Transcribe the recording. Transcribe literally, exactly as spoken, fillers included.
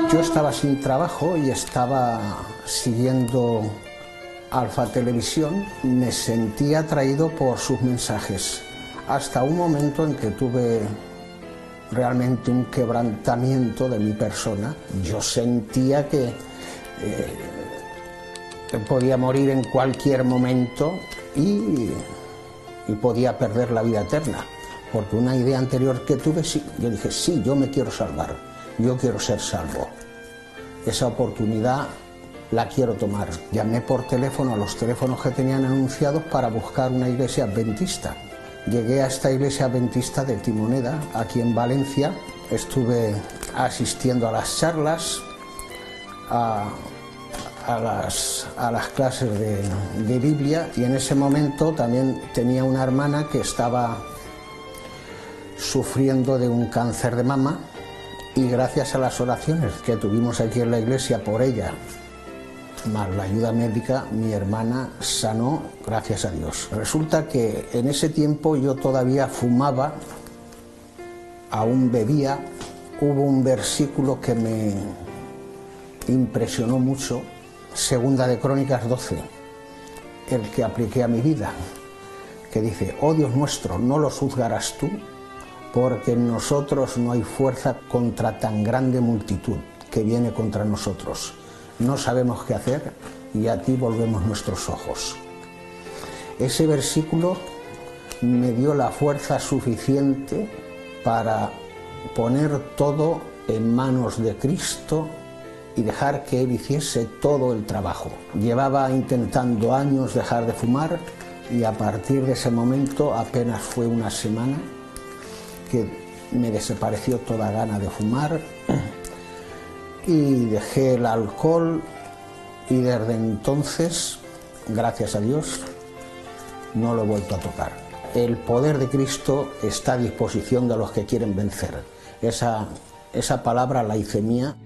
Yo estaba sin trabajo y estaba siguiendo Alfa Televisión. Me sentía atraído por sus mensajes, hasta un momento en que tuve realmente un quebrantamiento de mi persona. Yo sentía que eh, podía morir en cualquier momento y, y podía perder la vida eterna, porque una idea anterior que tuve, sí, yo dije, sí, yo me quiero salvar, yo quiero ser salvo. Esa oportunidad la quiero tomar. Llamé por teléfono a los teléfonos que tenían anunciados para buscar una iglesia adventista. Llegué a esta iglesia adventista de Timoneda, aquí en Valencia. Estuve asistiendo a las charlas, a, a, las, a las clases de, de Biblia, y en ese momento también tenía una hermana que estaba sufriendo de un cáncer de mama, y gracias a las oraciones que tuvimos aquí en la iglesia por ella, más la ayuda médica, mi hermana sanó, gracias a Dios. Resulta que en ese tiempo yo todavía fumaba, aún bebía. Hubo un versículo que me impresionó mucho, Segunda de Crónicas doce, el que apliqué a mi vida, que dice: oh Dios nuestro, no los juzgarás tú, porque en nosotros no hay fuerza contra tan grande multitud que viene contra nosotros. No sabemos qué hacer y a ti volvemos nuestros ojos. Ese versículo me dio la fuerza suficiente para poner todo en manos de Cristo y dejar que Él hiciese todo el trabajo. Llevaba intentando años dejar de fumar, y a partir de ese momento, apenas fue una semana, que me desapareció toda gana de fumar y dejé el alcohol, y desde entonces, gracias a Dios, no lo he vuelto a tocar. El poder de Cristo está a disposición de los que quieren vencer. Esa, esa palabra la hice mía.